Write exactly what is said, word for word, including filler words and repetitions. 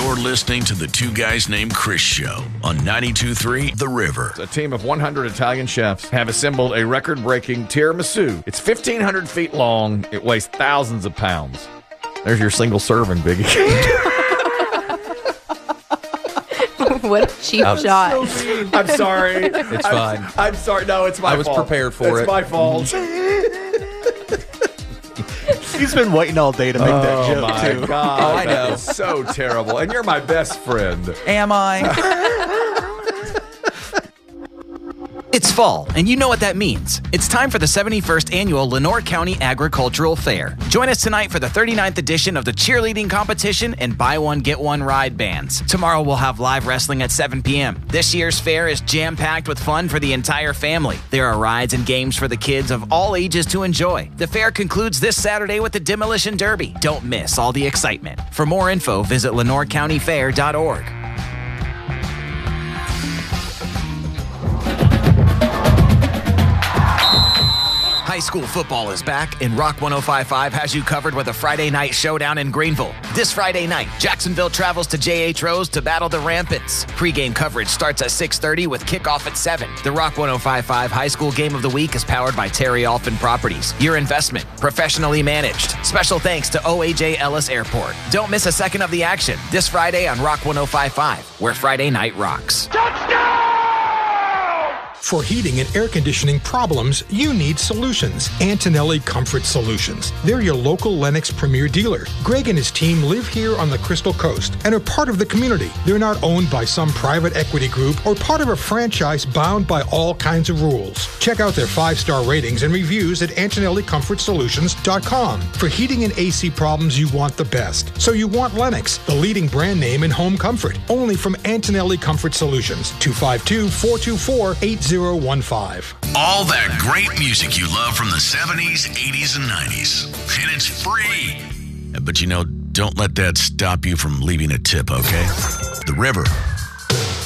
You're listening to the Two Guys Named Chris Show on ninety-two point three The River. A team of one hundred Italian chefs have assembled a record-breaking tiramisu. It's fifteen hundred feet long. It weighs thousands of pounds. There's your single serving, Biggie. What a cheap I'm shot. So I'm sorry. It's I'm, fine. I'm sorry. No, it's my I was fault. prepared for it's it. It's my fault. He's been waiting all day to make oh that joke, my too. God. Oh, I that know. is so terrible. And you're my best friend. Am I? It's fall, and you know what that means. It's time for the seventy-first Annual Lenoir County Agricultural Fair. Join us tonight for the thirty-ninth edition of the cheerleading competition and buy one, get one ride bands. Tomorrow we'll have live wrestling at seven p.m. This year's fair is jam-packed with fun for the entire family. There are rides and games for the kids of all ages to enjoy. The fair concludes this Saturday with the Demolition Derby. Don't miss all the excitement. For more info, visit lenoir county fair dot org. High school football is back, and Rock one oh five point five has you covered with a Friday night showdown in Greenville. This Friday night, Jacksonville travels to J H. Rose to battle the Rampants. Pre-game coverage starts at six thirty with kickoff at seven. The Rock one oh five point five High School Game of the Week is powered by Terry Alphin Properties. Your investment, professionally managed. Special thanks to O A J Ellis Airport. Don't miss a second of the action this Friday on Rock one oh five point five, where Friday night rocks. For heating and air conditioning problems, you need solutions. Antonelli Comfort Solutions. They're your local Lennox Premier dealer. Greg and his team live here on the Crystal Coast and are part of the community. They're not owned by some private equity group or part of a franchise bound by all kinds of rules. Check out their five-star ratings and reviews at antonelli comfort solutions dot com. For heating and A C problems, you want the best. So you want Lennox, the leading brand name in home comfort. Only from Antonelli Comfort Solutions. two five two, four two four, eight zero one five. All that great music you love from the seventies, eighties, and nineties. And it's free. But you know, don't let that stop you from leaving a tip, okay? The River.